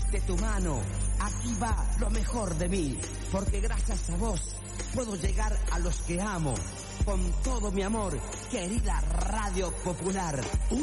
de tu mano. Aquí va lo mejor de mí, porque gracias a vos puedo llegar a los que amo. Con todo mi amor, querida Radio Popular.